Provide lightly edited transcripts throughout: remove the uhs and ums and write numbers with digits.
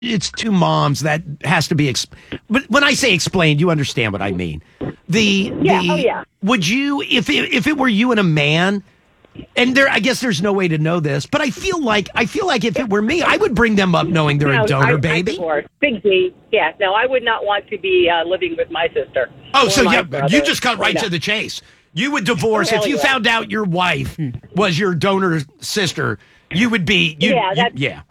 it's two moms that has to be. But when I say explained, you understand what I mean. Would you, if it were you and a man, and I guess there's no way to know this, but I feel like if it were me, I would bring them up knowing they're a donor baby. Big D. Yeah, no, I would not want to be living with my sister. Oh, so you just got right to the chase. You would divorce if you found out your wife was your donor sister. You would be. Yeah.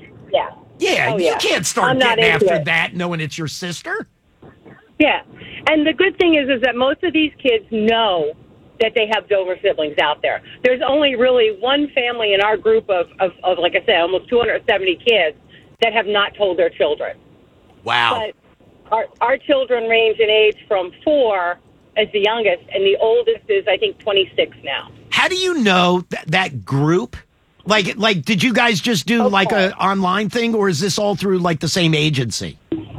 You can't start getting after that knowing it's your sister. Yeah, and the good thing is that most of these kids know that they have donor siblings out there. There's only really one family in our group of like I said, almost 270 kids that have not told their children. Wow. But our children range in age from 4 as the youngest, and the oldest is, I think, 26 now. How do you know that group? Like, did you guys just do like an online thing, or is this all through like the same agency?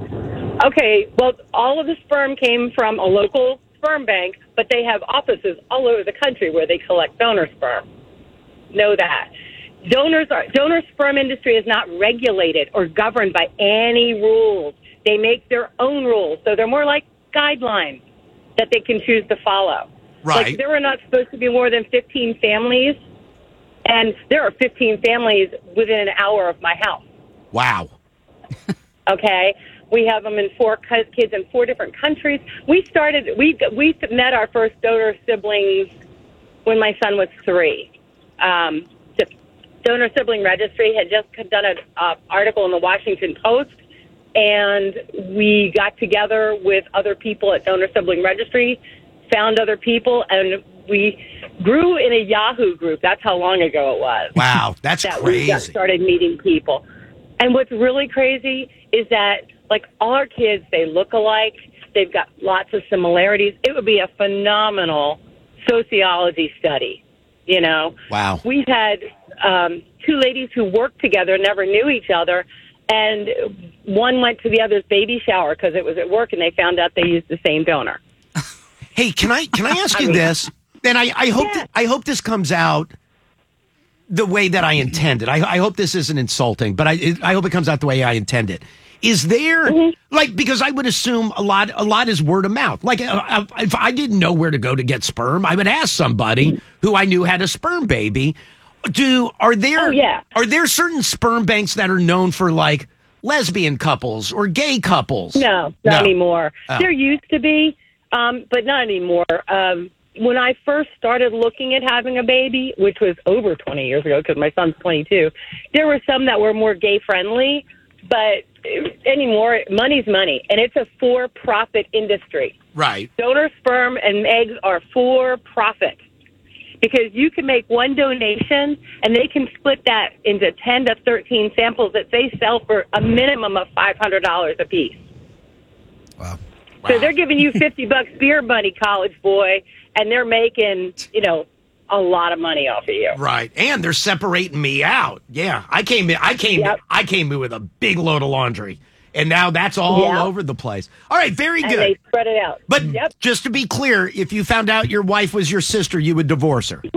Okay, well, all of the sperm came from a local sperm bank, but they have offices all over the country where they collect donor sperm. Know that. Donor sperm industry is not regulated or governed by any rules. They make their own rules, so they're more like guidelines that they can choose to follow. Right. Like there are not supposed to be more than 15 families, and there are 15 families within an hour of my house. Wow. Okay? We have them in 4 kids in 4 different countries. We met our first donor siblings when my son was 3. The Donor Sibling Registry had just done an article in the Washington Post, and we got together with other people at Donor Sibling Registry, found other people, and we grew in a Yahoo group. That's how long ago it was. Wow, that's crazy. We started meeting people. And what's really crazy is that, like, all our kids, they look alike. They've got lots of similarities. It would be a phenomenal sociology study, you know. Wow. We've had 2 ladies who worked together, never knew each other, and one went to the other's baby shower because it was at work, and they found out they used the same donor. Hey, can I ask you this? And I hope this comes out the way that I intended. I hope this isn't insulting, but I hope it comes out the way I intended. Is there because I would assume a lot is word of mouth. Like if I didn't know where to go to get sperm, I would ask somebody who I knew had a sperm baby. Are there certain sperm banks that are known for like lesbian couples or gay couples? No, not anymore. Oh. There used to be, but not anymore. When I first started looking at having a baby, which was over 20 years ago because my son's 22, there were some that were more gay-friendly, but anymore, money's money, and it's a for-profit industry. Right. Donor sperm and eggs are for-profit because you can make one donation, and they can split that into 10 to 13 samples that they sell for a minimum of $500 a piece. Wow. So they're giving you $50 beer money, college boy, and they're making, a lot of money off of you. Right. And they're separating me out. Yeah. I came in with a big load of laundry. And now that's all over the place. All right, very good. And they spread it out. But just to be clear, if you found out your wife was your sister, you would divorce her.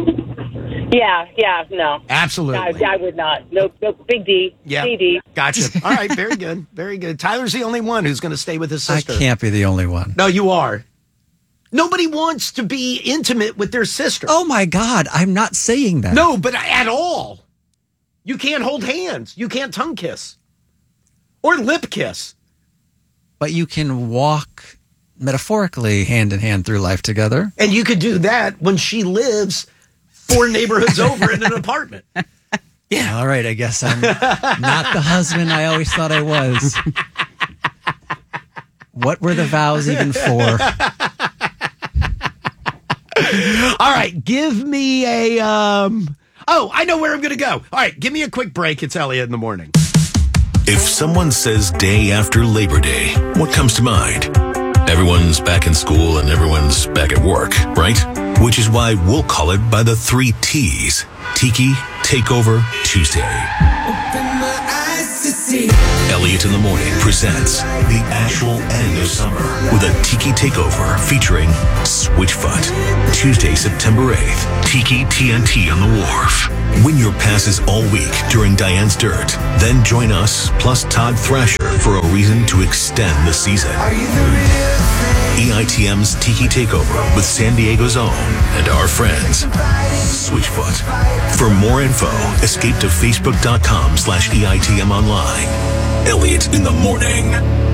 Yeah, no. Absolutely. I would not. No, big D. Yeah. CD. Gotcha. All right, very good. Very good. Tyler's the only one who's going to stay with his sister. I can't be the only one. No, you are. Nobody wants to be intimate with their sister. Oh, my God. I'm not saying that. No, but at all. You can't hold hands. You can't tongue kiss. Or lip kiss. But you can walk metaphorically hand in hand through life together. And you could do that when she lives 4 neighborhoods over in an apartment. Yeah. All right, I guess I'm not the husband I always thought I was. What were the vows even for? All right, give me a... I know where I'm going to go. All right, give me a quick break. It's Elliot in the morning. If someone says day after Labor Day, what comes to mind? Everyone's back in school and everyone's back at work, right? Which is why we'll call it by the 3 T's. Tiki Takeover Tuesday. Open my eyes to see. Elliot in the Morning presents the actual end of summer with a Tiki Takeover featuring Switchfoot. Tuesday, September 8th, Tiki TNT on the Wharf. Win your passes all week during Diane's Dirt. Then join us, plus Todd Thrasher, for a reason to extend the season. EITM's Tiki Takeover with San Diego's own and our friends, Switchfoot. For more info, escape to facebook.com/EITM online. Elliot in the Morning.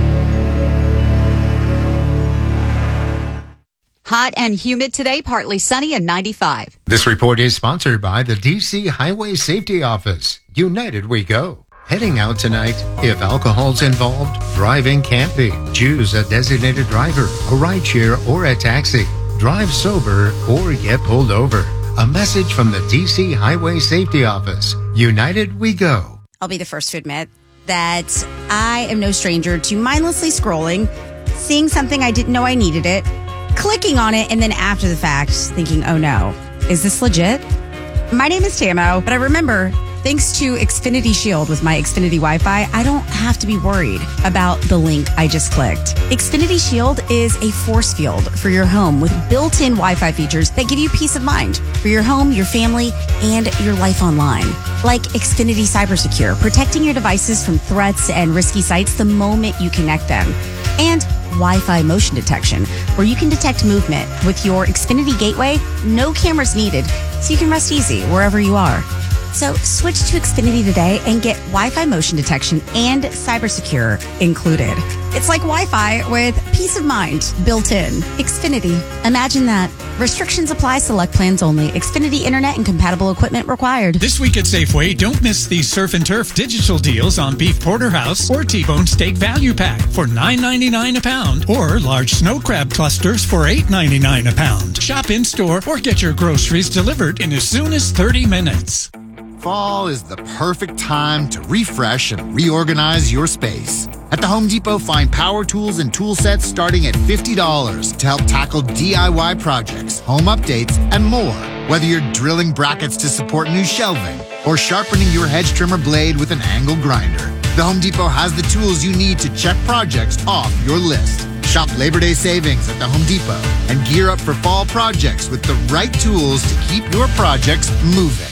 Hot and humid today, partly sunny and 95. This report is sponsored by the DC Highway Safety Office. United we go. Heading out tonight, if alcohol's involved, driving can't be. Choose a designated driver, a rideshare, or a taxi. Drive sober or get pulled over. A message from the DC Highway Safety Office. United we go. I'll be the first to admit that I am no stranger to mindlessly scrolling, seeing something I didn't know I needed it, clicking on it, and then after the fact, thinking, oh no, is this legit? My name is Tamo, but I remember, thanks to Xfinity Shield with my Xfinity Wi-Fi, I don't have to be worried about the link I just clicked. Xfinity Shield is a force field for your home with built-in Wi-Fi features that give you peace of mind for your home, your family, and your life online. Like Xfinity CyberSecure, protecting your devices from threats and risky sites the moment you connect them. And Wi-Fi motion detection, where you can detect movement with your Xfinity gateway, no cameras needed, so you can rest easy wherever you are. So switch to Xfinity today and get Wi-Fi motion detection and CyberSecure included. It's like Wi-Fi with peace of mind built in. Xfinity. Imagine that. Restrictions apply. Select plans only. Xfinity Internet and compatible equipment required. This week at Safeway, don't miss these Surf and Turf digital deals on beef porterhouse or T-bone steak value pack for $9.99 a pound, or large snow crab clusters for $8.99 a pound. Shop in store or get your groceries delivered in as soon as 30 minutes. Fall is the perfect time to refresh and reorganize your space. At the Home Depot, find power tools and tool sets starting at $50 to help tackle DIY projects, home updates, and more. Whether you're drilling brackets to support new shelving or sharpening your hedge trimmer blade with an angle grinder, the Home Depot has the tools you need to check projects off your list. Shop Labor Day savings at the Home Depot and gear up for fall projects with the right tools to keep your projects moving.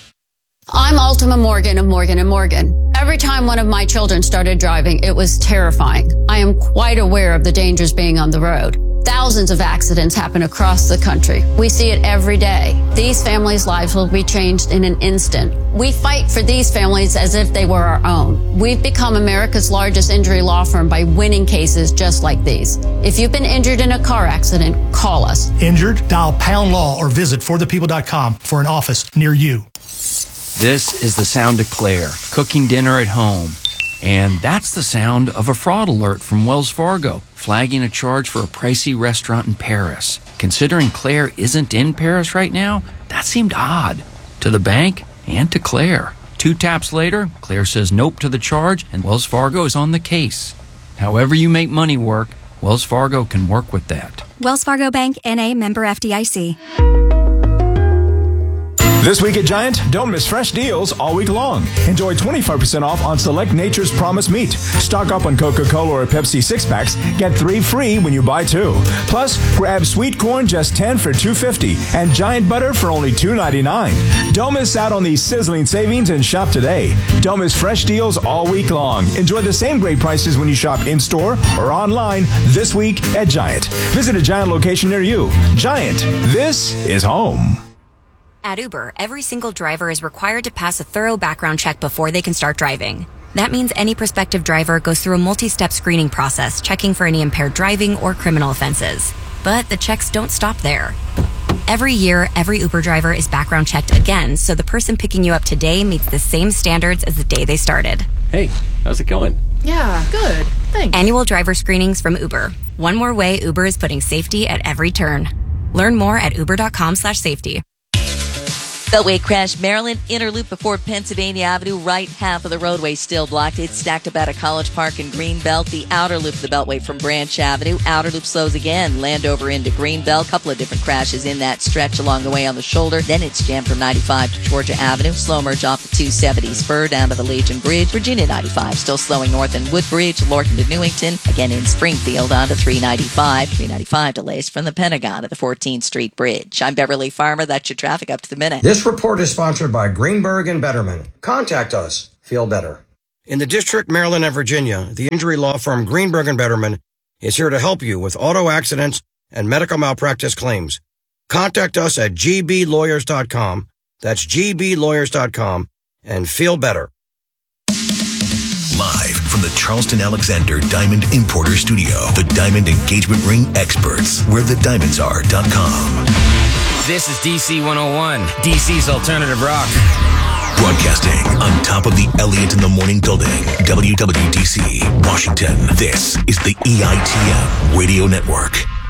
I'm Altima Morgan of Morgan & Morgan. Every time one of my children started driving, it was terrifying. I am quite aware of the dangers being on the road. Thousands of accidents happen across the country. We see it every day. These families' lives will be changed in an instant. We fight for these families as if they were our own. We've become America's largest injury law firm by winning cases just like these. If you've been injured in a car accident, call us. Injured? Dial # law or visit forthepeople.com for an office near you. This is the sound of Claire cooking dinner at home. And that's the sound of a fraud alert from Wells Fargo, flagging a charge for a pricey restaurant in Paris. Considering Claire isn't in Paris right now, that seemed odd to the bank and to Claire. 2 taps later, Claire says nope to the charge, and Wells Fargo is on the case. However you make money work, Wells Fargo can work with that. Wells Fargo Bank, N.A., member FDIC. This week at Giant, don't miss fresh deals all week long. Enjoy 25% off on select Nature's Promise meat. Stock up on Coca-Cola or Pepsi 6-packs. Get 3 free when you buy 2. Plus, grab sweet corn just 10 for $2.50 and Giant butter for only $2.99. Don't miss out on these sizzling savings and shop today. Don't miss fresh deals all week long. Enjoy the same great prices when you shop in-store or online this week at Giant. Visit a Giant location near you. Giant, this is home. At Uber, every single driver is required to pass a thorough background check before they can start driving. That means any prospective driver goes through a multi-step screening process, checking for any impaired driving or criminal offenses. But the checks don't stop there. Every year, every Uber driver is background checked again, so the person picking you up today meets the same standards as the day they started. Hey, how's it going? Yeah, good. Thanks. Annual driver screenings from Uber. One more way Uber is putting safety at every turn. Learn more at uber.com/safety. Beltway crash, Maryland inner loop before Pennsylvania Avenue. Right half of the roadway still blocked. It's stacked up out of College Park and Greenbelt. The outer loop of the Beltway from Branch Avenue. Outer loop slows again. Landover into Greenbelt. Couple of different crashes in that stretch along the way on the shoulder. Then it's jammed from 95 to Georgia Avenue. Slow merge off the 270 spur down to the Legion Bridge. Virginia 95 still slowing north in Woodbridge. Lorton to Newington. Again in Springfield onto 395. 395 delays from the Pentagon to the 14th Street Bridge. I'm Beverly Farmer. That's your traffic up to the minute. This report is sponsored by Greenberg and Betterman. Contact us. Feel better. In the District, Maryland, and Virginia, the injury law firm Greenberg and Betterman is here to help you with auto accidents and medical malpractice claims. Contact us at gblawyers.com. That's gblawyers.com and feel better. Live from the Charleston Alexander Diamond Importer Studio, the Diamond Engagement Ring Experts, where the diamonds are.com. This is DC 101, DC's alternative rock. Broadcasting on top of the Elliott in the Morning building, WWDC, Washington. This is the EITM Radio Network.